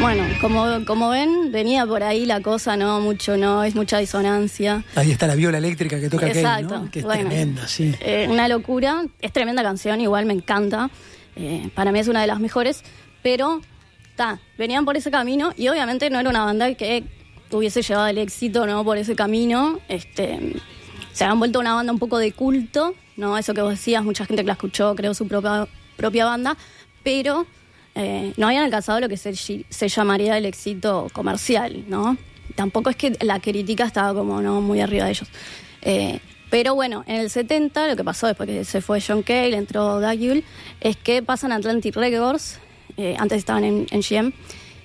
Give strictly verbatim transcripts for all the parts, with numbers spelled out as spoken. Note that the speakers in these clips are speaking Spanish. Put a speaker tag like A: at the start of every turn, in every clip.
A: Bueno, como, como ven, venía por ahí la cosa, no, mucho no, es mucha disonancia.
B: Ahí está la viola eléctrica que toca Kane, ¿no? Que es
A: bueno,
B: tremenda, sí.
A: Eh, una locura, es tremenda canción, igual me encanta. Eh, para mí es una de las mejores, pero ta, venían por ese camino y obviamente no era una banda que hubiese llevado el éxito, ¿no? Por ese camino. Este, se han vuelto una banda un poco de culto, ¿no? Eso que vos decías, mucha gente que la escuchó, creó su propia, propia banda, pero eh, no habían alcanzado lo que se, se llamaría el éxito comercial, ¿no? Tampoco es que la crítica estaba como no muy arriba de ellos. Eh, pero bueno, en el setenta, lo que pasó después que se fue John Cale, entró Doug Yule, es que pasan a Atlantic Records, eh, antes estaban en, en G M,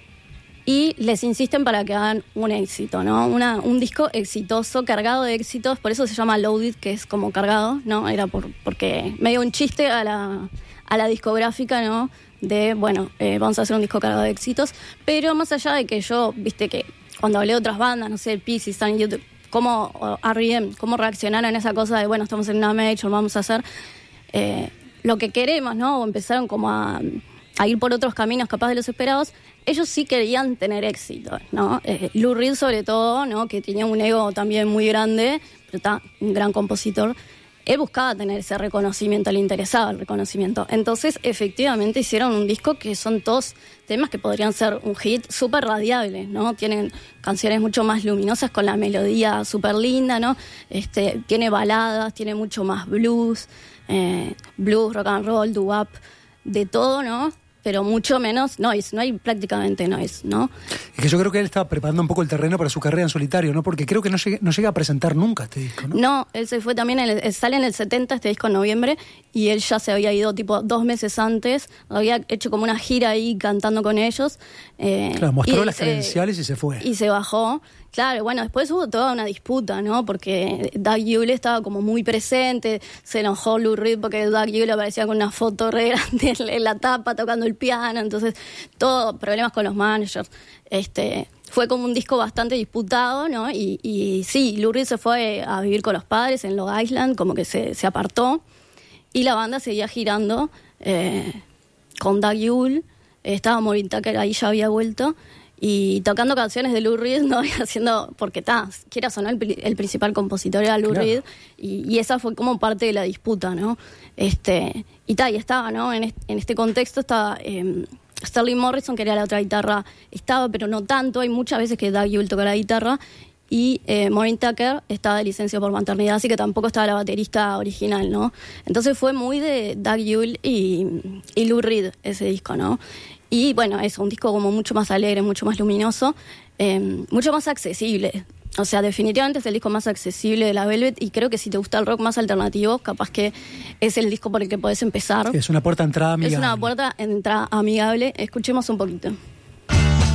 A: y les insisten para que hagan un éxito, ¿no? Una, un disco exitoso, cargado de éxitos, por eso se llama Loaded, que es como cargado, ¿no? Era por, porque medio un chiste a la, a la discográfica, ¿no? De, bueno, eh, vamos a hacer un disco cargado de éxitos, pero más allá de que yo, viste que cuando hablé de otras bandas, no sé, P C, Sun YouTube, cómo uh, R E M, cómo reaccionaron a esa cosa de, bueno, estamos en una major, vamos a hacer eh, lo que queremos, ¿no? O empezaron como a, a ir por otros caminos capaz de los esperados. Ellos sí querían tener éxito, ¿no? Eh, Lou Reed sobre todo, ¿no? Que tenía un ego también muy grande, pero está un gran compositor. Él buscaba tener ese reconocimiento, le interesaba el reconocimiento. Entonces, efectivamente, hicieron un disco que son todos temas que podrían ser un hit súper radiable, ¿no? Tienen canciones mucho más luminosas con la melodía súper linda, ¿no? Este, tiene baladas, tiene mucho más blues, eh, blues, rock and roll, doo-wop, de todo, ¿no? Pero mucho menos noise, no hay prácticamente noise, ¿no?
B: Es que yo creo que él estaba preparando un poco el terreno para su carrera en solitario, ¿no? Porque creo que no llega, no llega a presentar nunca este disco, ¿no?
A: No, él se fue también, en el, sale en el setenta este disco en noviembre, y él ya se había ido tipo dos meses antes, había hecho como una gira ahí cantando con ellos. Eh,
B: claro, mostró las
A: se,
B: credenciales y se fue.
A: Y se bajó. Claro, bueno, después hubo toda una disputa, ¿no? Porque Doug Yule estaba como muy presente, se enojó Lou Reed porque Doug Yule aparecía con una foto re grande en la tapa tocando el piano, entonces todo, problemas con los managers. Este, fue como un disco bastante disputado, ¿no? Y, y sí, Lou Reed se fue a vivir con los padres en Long Island, como que se, se apartó, y la banda seguía girando eh, con Doug Yule, estaba Maureen Tucker ahí, ya había vuelto, y tocando canciones de Lou Reed, ¿no? Y haciendo, porque está, quieras o no, el, el principal compositor era Lou
B: claro.
A: Reed, y, y esa fue como parte de la disputa, ¿no? Este, y tal, y estaba, ¿no? En este, en este contexto estaba eh, Sterling Morrison, que era la otra guitarra, estaba, pero no tanto, hay muchas veces que Doug Yule toca la guitarra, y eh, Maureen Tucker estaba de licencia por maternidad, así que tampoco estaba la baterista original, ¿no? Entonces fue muy de Doug Yule y, y Lou Reed ese disco, ¿no? Y bueno, es un disco como mucho más alegre, mucho más luminoso, eh, mucho más accesible. O sea, definitivamente es el disco más accesible de la Velvet, y creo que si te gusta el rock más alternativo, capaz que es el disco por el que podés empezar.
B: Sí, es una puerta de entrada amigable.
A: Es una puerta de entrada amigable. Escuchemos un poquito.